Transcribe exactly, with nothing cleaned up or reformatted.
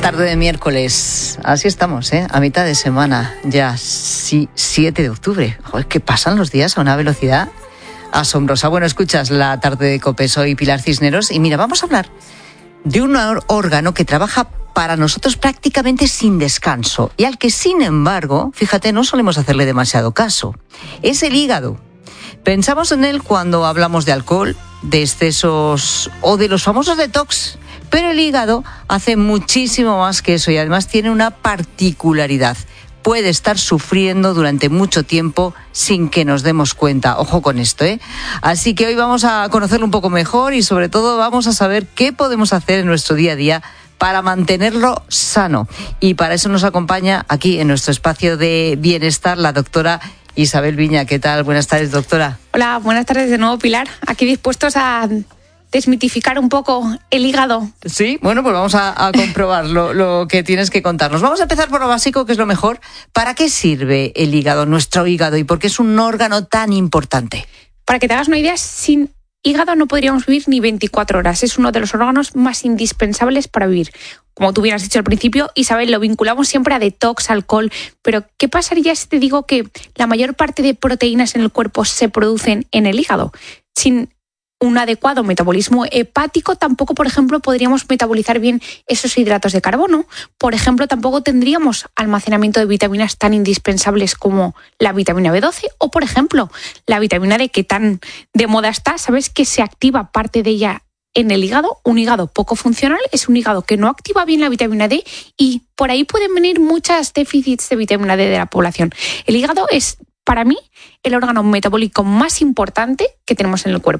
Tarde de miércoles, así estamos, ¿eh? A mitad de semana, ya sí, siete de octubre. Joder, que pasan los días a una velocidad asombrosa. Bueno, escuchas la tarde de COPE, soy Pilar Cisneros y mira, vamos a hablar de un órgano que trabaja para nosotros prácticamente sin descanso y al que, sin embargo, fíjate, no solemos hacerle demasiado caso. Es el hígado. Pensamos en él cuando hablamos de alcohol, de excesos o de los famosos detox, pero el hígado hace muchísimo más que eso y además tiene una particularidad. Puede estar sufriendo durante mucho tiempo sin que nos demos cuenta. Ojo con esto, ¿eh? Así que hoy vamos a conocerlo un poco mejor y sobre todo vamos a saber qué podemos hacer en nuestro día a día para mantenerlo sano. Y para eso nos acompaña aquí en nuestro espacio de bienestar la doctora Isabel Viña. ¿Qué tal? Buenas tardes, doctora. Hola, buenas tardes de nuevo, Pilar. Aquí dispuestos a desmitificar un poco el hígado. Sí, bueno, pues vamos a, a comprobar lo, lo que tienes que contarnos. Vamos a empezar por lo básico, que es lo mejor. ¿Para qué sirve el hígado, nuestro hígado, y por qué es un órgano tan importante? Para que te hagas una idea, sin hígado no podríamos vivir ni veinticuatro horas. Es uno de los órganos más indispensables para vivir. Como tú hubieras dicho al principio, Isabel, lo vinculamos siempre a detox, alcohol, pero ¿qué pasaría si te digo que la mayor parte de proteínas en el cuerpo se producen en el hígado? Sin un adecuado metabolismo hepático, tampoco, por ejemplo, podríamos metabolizar bien esos hidratos de carbono. Por ejemplo, tampoco tendríamos almacenamiento de vitaminas tan indispensables como la vitamina B doce o, por ejemplo, la vitamina D, que tan de moda está. ¿Sabes que se activa parte de ella en el hígado? Un hígado poco funcional es un hígado que no activa bien la vitamina D y por ahí pueden venir muchos déficits de vitamina D de la población. El hígado es, para mí, el órgano metabólico más importante que tenemos en el cuerpo.